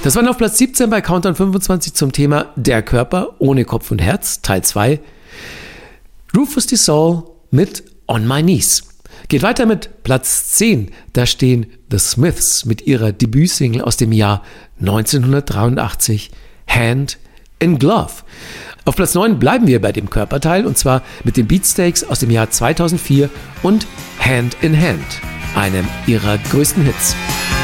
Das war auf Platz 17 bei Countdown 25 zum Thema Der Körper ohne Kopf und Herz, Teil 2. Rufus Du Sol mit On My Knees. Geht weiter mit Platz 10. Da stehen The Smiths mit ihrer Debütsingle aus dem Jahr 1983, Hand in Glove. Auf Platz 9 bleiben wir bei dem Körperteil und zwar mit den Beatsteaks aus dem Jahr 2004 und Hand in Hand, einem ihrer größten Hits.